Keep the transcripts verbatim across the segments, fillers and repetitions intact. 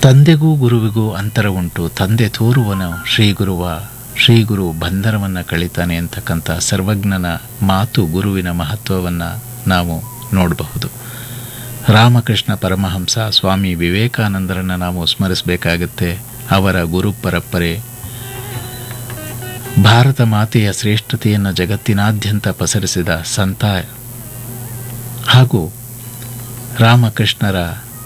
ತಂದೆಗೂ ಗುರುವಿಗೂ ಅಂತರ ಉಂಟು, ತಂದೆ ತೋರುವನು ಶ್ರೀಗುರುವ, ಶ್ರೀಗುರು ಬಂಧನವನ್ನು ಕಳಿತಾನೆ ಅಂತಕ್ಕಂಥ ಸರ್ವಜ್ಞನ ಮಾತು ಗುರುವಿನ ಮಹತ್ವವನ್ನು ನಾವು ನೋಡಬಹುದು. ರಾಮಕೃಷ್ಣ ಪರಮಹಂಸ ಸ್ವಾಮಿ ವಿವೇಕಾನಂದರನ್ನು ನಾವು ಸ್ಮರಿಸಬೇಕಾಗತ್ತೆ. ಅವರ ಗುರು ಪರಂಪರೆ ಭಾರತ ಮಾತೆಯ ಶ್ರೇಷ್ಠತೆಯನ್ನು ಜಗತ್ತಿನಾದ್ಯಂತ ಪಸರಿಸಿದ ಸಂತ ಹಾಗೂ ರಾಮಕೃಷ್ಣರ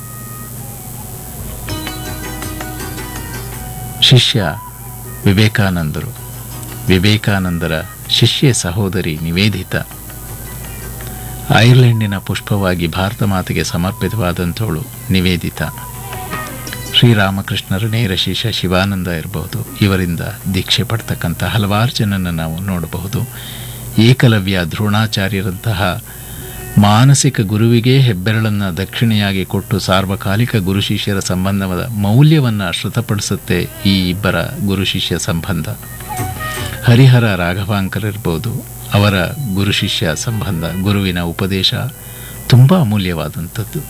ಶಿಷ್ಯ ವಿವೇಕಾನಂದರು. ವಿವೇಕಾನಂದರ ಶಿಷ್ಯ ಸಹೋದರಿ ನಿವೇದಿತ ಐರ್ಲೆಂಡಿನ ಪುಷ್ಪವಾಗಿ ಭಾರತ ಮಾತೆಗೆ ಸಮರ್ಪಿತವಾದಂಥವಳು ನಿವೇದಿತ. ಶ್ರೀರಾಮಕೃಷ್ಣರ ನೇರ ಶಿಷ್ಯ ಶಿವಾನಂದ ಇರಬಹುದು. ಇವರಿಂದ ದೀಕ್ಷೆ ಪಡ್ತಕ್ಕಂಥ ಹಲವಾರು ಜನನ್ನು ನಾವು ನೋಡಬಹುದು. ಏಕಲವ್ಯ, ದ್ರೋಣಾಚಾರ್ಯರಂತಹ ಮಾನಸಿಕ ಗುರುವಿಗೆ ಹೆಬ್ಬೆರಳನ್ನು ದಕ್ಷಿಣೆಯಾಗಿ ಕೊಟ್ಟು ಸಾರ್ವಕಾಲಿಕ ಗುರು ಶಿಷ್ಯರ ಸಂಬಂಧದ ಮೌಲ್ಯವನ್ನು ಶ್ರುತಪಡಿಸುತ್ತೆ ಈ ಇಬ್ಬರ ಗುರು ಶಿಷ್ಯ ಸಂಬಂಧ. ಹರಿಹರ ರಾಘವಾಂಕರ್ ಇರ್ಬೋದು, ಅವರ ಗುರು ಶಿಷ್ಯ ಸಂಬಂಧ, ಗುರುವಿನ ಉಪದೇಶ ತುಂಬ ಅಮೂಲ್ಯವಾದಂಥದ್ದು.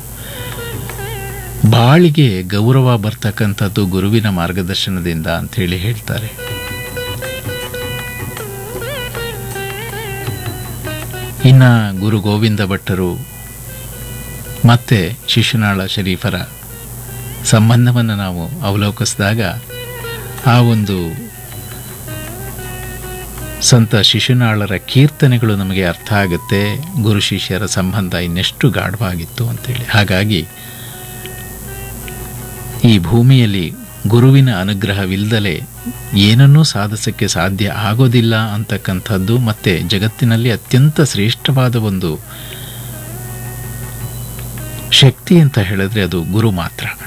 ಬಾಳಿಗೆ ಗೌರವ ಬರ್ತಕ್ಕಂಥದ್ದು ಗುರುವಿನ ಮಾರ್ಗದರ್ಶನದಿಂದ ಅಂಥೇಳಿ ಹೇಳ್ತಾರೆ. ಇನ್ನು ಗುರು ಗೋವಿಂದ ಭಟ್ಟರು ಮತ್ತು ಶಿಶುನಾಳ ಶರೀಫರ ಸಂಬಂಧವನ್ನು ನಾವು ಅವಲೋಕಿಸಿದಾಗ ಆ ಒಂದು ಸಂತ ಶಿಶುನಾಳರ ಕೀರ್ತನೆಗಳು ನಮಗೆ ಅರ್ಥ ಆಗುತ್ತೆ. ಗುರು ಶಿಷ್ಯರ ಸಂಬಂಧ ಇನ್ನೆಷ್ಟು ಗಾಢವಾಗಿತ್ತು ಅಂತೇಳಿ. ಹಾಗಾಗಿ ಈ ಭೂಮಿಯಲ್ಲಿ ಗುರುವಿನ ಅನುಗ್ರಹವಿಲ್ಲದಲೇ ಏನನ್ನೂ ಸಾಧಿಸೋಕ್ಕೆ ಸಾಧ್ಯ ಆಗೋದಿಲ್ಲ ಅಂತಕ್ಕಂಥದ್ದು, ಮತ್ತು ಜಗತ್ತಿನಲ್ಲಿ ಅತ್ಯಂತ ಶ್ರೇಷ್ಠವಾದ ಒಂದು ಶಕ್ತಿ ಅಂತ ಹೇಳಿದ್ರೆ ಅದು ಗುರು ಮಾತ್ರ.